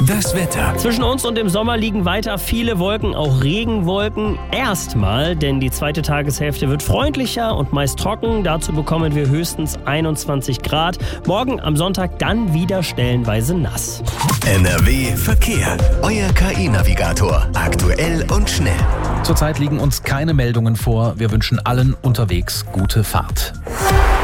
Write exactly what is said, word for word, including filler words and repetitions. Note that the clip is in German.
Das Wetter. Zwischen uns und dem Sommer liegen weiter viele Wolken, auch Regenwolken. Erstmal, denn die zweite Tageshälfte wird freundlicher und meist trocken. Dazu bekommen wir höchstens einundzwanzig Grad. Morgen am Sonntag dann wieder stellenweise nass. N R W Verkehr. Euer K I-Navigator. Aktuell und schnell. Zurzeit liegen uns keine Meldungen vor. Wir wünschen allen unterwegs gute Fahrt.